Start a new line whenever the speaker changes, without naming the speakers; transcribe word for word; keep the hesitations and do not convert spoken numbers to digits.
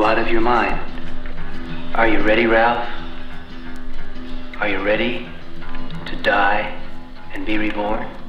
out of your mind. Are you ready, Ralph? Are you ready to die and be reborn?